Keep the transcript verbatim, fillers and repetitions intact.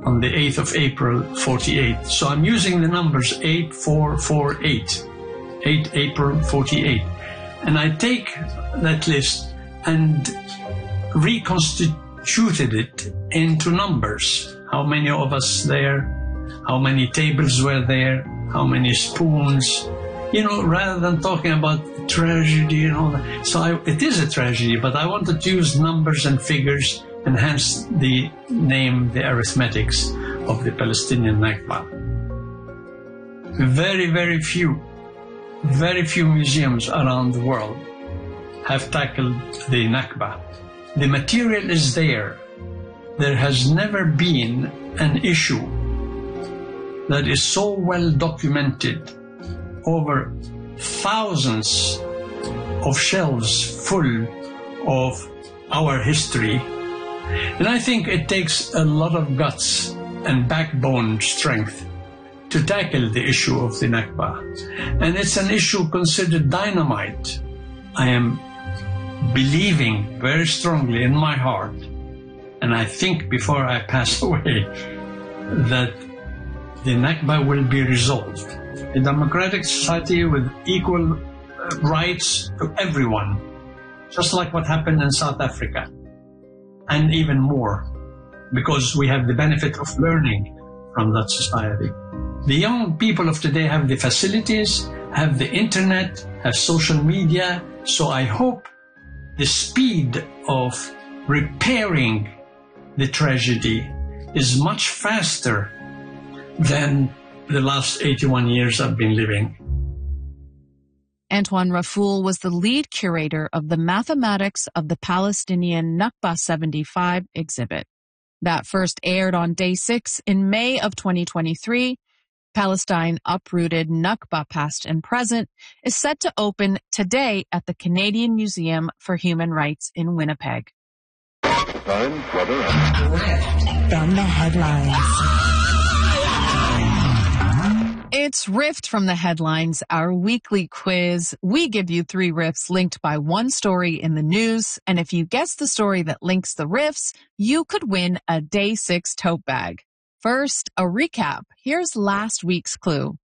on the eighth of April, forty-eight. So I'm using the numbers eight four four eight, eight April forty-eight. And I take that list and reconstituted it into numbers. How many of us there? How many tables were there? How many spoons? You know, rather than talking about tragedy and all that. So I, it is a tragedy, but I wanted to use numbers and figures, and hence the name, the arithmetics of the Palestinian Nakba. Very, very few, very few museums around the world have tackled the Nakba. The material is there. There has never been an issue that is so well documented, over thousands of shelves full of our history. And I think it takes a lot of guts and backbone strength to tackle the issue of the Nakba. And it's an issue considered dynamite. I am believing very strongly in my heart, and I think before I pass away, that the Nakba will be resolved. A democratic society with equal rights to everyone, just like what happened in South Africa, and even more, because we have the benefit of learning from that society. The young people of today have the facilities, have the internet, have social media, so I hope the speed of repairing the tragedy is much faster than the last eighty-one years I've been living. Antoine Raffoul was the lead curator of the Mathematics of the Palestinian Nakba seventy-five exhibit. That first aired on day six in May of twenty twenty-three. Palestine Uprooted, Nakba Past and Present is set to open today at the Canadian Museum for Human Rights in Winnipeg. Time, weather, From the headlines. It's Riffed from the Headlines, our weekly quiz. We give you three riffs linked by one story in the news, and if you guess the story that links the riffs, you could win a Day six tote bag. First, a recap. Here's last week's clue.